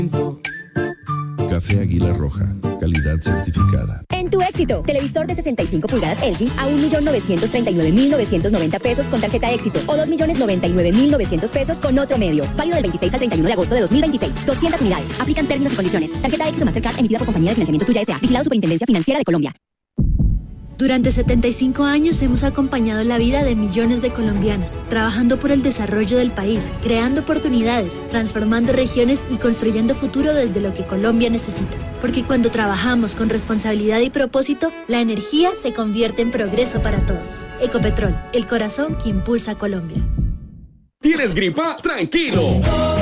Café Águila Roja, calidad certificada. En tu éxito, televisor de 65 pulgadas LG a 1.939.990 pesos con tarjeta éxito o 2.099.900 pesos con otro medio. Válido del 26 al 31 de agosto de 2026. 200 unidades. Aplican términos y condiciones. Tarjeta éxito Mastercard emitida por Compañía de Financiamiento Tuya S.A. Vigilado Superintendencia Financiera de Colombia. Durante 75 años hemos acompañado la vida de millones de colombianos, trabajando por el desarrollo del país, creando oportunidades, transformando regiones y construyendo futuro desde lo que Colombia necesita. Porque cuando trabajamos con responsabilidad y propósito, la energía se convierte en progreso para todos. Ecopetrol, el corazón que impulsa a Colombia. ¿Tienes gripa? ¡Tranquilo!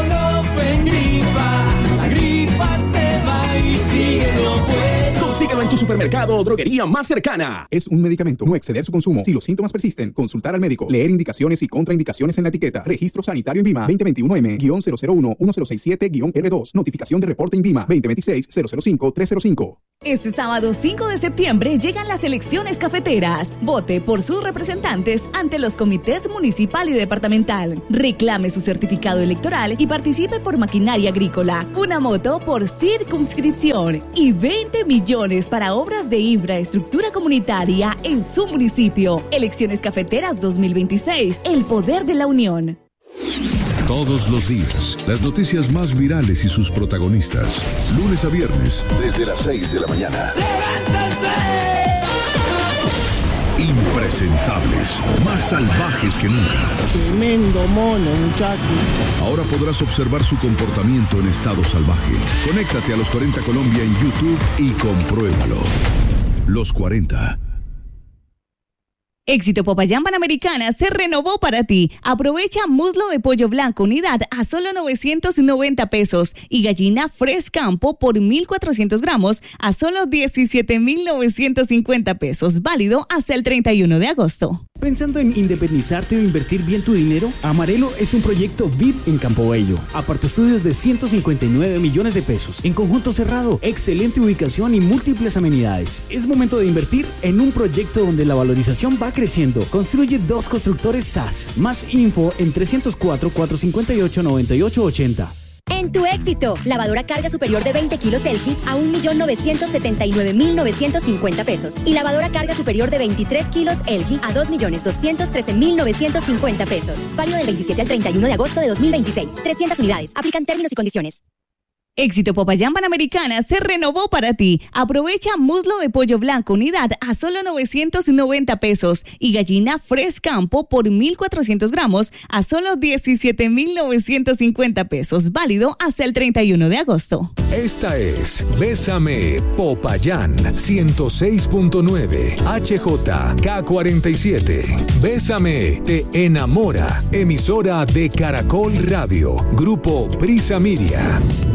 La gripa se va y sigue lo bueno. Consíguelo en tu supermercado o droguería más cercana. Es un medicamento. No exceder su consumo. Si los síntomas persisten, consultar al médico. Leer indicaciones y contraindicaciones en la etiqueta. Registro Sanitario INVIMA 2021M-001-1067-R2. Notificación de reporte INVIMA 2026-005-305. Este sábado 5 de septiembre llegan las elecciones cafeteras. Vote por sus representantes ante los comités municipal y departamental. Reclame su certificado electoral y participe por maquinaria agrícola. Una moto por circunscripción y 20 millones para obras de infraestructura comunitaria en su municipio. Elecciones cafeteras 2026. El poder de la unión. Todos los días, las noticias más virales y sus protagonistas. Lunes a viernes, desde las 6 de la mañana. Impresentables, más salvajes que nunca. Tremendo mono, muchacho. Ahora podrás observar su comportamiento en estado salvaje. Conéctate a Los 40 Colombia en YouTube y compruébalo. Los 40. Éxito Popayán Panamericana se renovó para ti. Aprovecha muslo de pollo blanco unidad a solo 990 pesos y gallina Fresh Campo por 1.400 gramos a solo 17.950 pesos. Válido hasta el 31 de agosto. ¿Pensando en independizarte o invertir bien tu dinero? Amarelo es un proyecto VIP en Campo Bello. Apartaestudios de 159 millones de pesos. En conjunto cerrado, excelente ubicación y múltiples amenidades. Es momento de invertir en un proyecto donde la valorización va creciendo. Construye 2 constructores SAS. Más info en 304-458-9880. En tu éxito, lavadora carga superior de 20 kilos LG a 1.979.950 pesos y lavadora carga superior de 23 kilos LG a 2.213.950 pesos. Válido del 27 al 31 de agosto de 2026. 300 unidades. Aplican términos y condiciones. Éxito Popayán Panamericana se renovó para ti. Aprovecha muslo de pollo blanco unidad a solo 990 pesos y gallina Fresh Campo por 1.400 gramos a solo 17.950 pesos. Válido hasta el 31 de agosto. Esta es Bésame Popayán 106.9 HJK47. Bésame te enamora. Emisora de Caracol Radio. Grupo Prisa Media.